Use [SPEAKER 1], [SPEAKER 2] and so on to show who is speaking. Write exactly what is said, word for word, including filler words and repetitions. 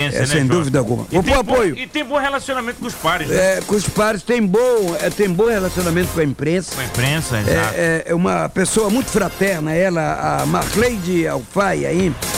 [SPEAKER 1] experiência,
[SPEAKER 2] é,
[SPEAKER 1] né,
[SPEAKER 2] sem
[SPEAKER 1] Jota?
[SPEAKER 2] dúvida alguma.
[SPEAKER 1] E
[SPEAKER 2] Vou
[SPEAKER 1] tem
[SPEAKER 2] pôr
[SPEAKER 1] bom-
[SPEAKER 2] apoio.
[SPEAKER 1] E tem bom relacionamento com os pares, né?
[SPEAKER 2] É, com os pares, tem bom, é, tem bom relacionamento com a imprensa.
[SPEAKER 1] Com a imprensa, exato.
[SPEAKER 2] É, é, é uma pessoa muito fraterna, ela, a Marleide Alfaia aí,